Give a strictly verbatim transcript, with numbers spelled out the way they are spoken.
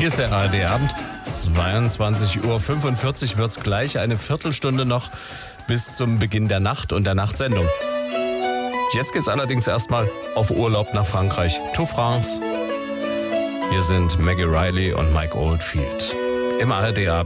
Hier ist der A R D-Abend. zweiundzwanzig Uhr fünfundvierzig wird es gleich. Eine Viertelstunde noch bis zum Beginn der Nacht und der Nachtsendung. Jetzt geht's allerdings erstmal auf Urlaub nach Frankreich. To France. Hier sind Maggie Riley und Mike Oldfield. Im A R D-Abend.